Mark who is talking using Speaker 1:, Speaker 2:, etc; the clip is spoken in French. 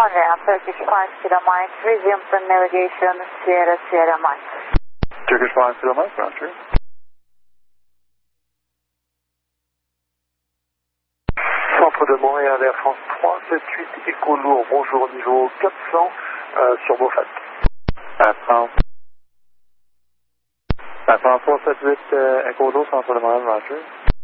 Speaker 1: Montreal, Turkish 5 Kilo Mike, resume for navigation, Sierra Sierra Mike.
Speaker 2: Turkish 5 Kilo Mike, roger.
Speaker 3: Centre de Montréal, Air France 378, écho lourd, bonjour, niveau 400 sur Beaufort.
Speaker 2: Air France 478, écho lourd, Centre de Montréal, roger.